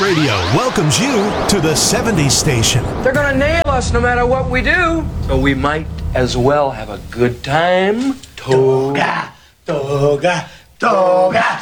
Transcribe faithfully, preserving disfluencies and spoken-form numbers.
Radio welcomes you to the seventies station. They're gonna nail us no matter what we do. So we might as well have a good time. Toga, toga, toga.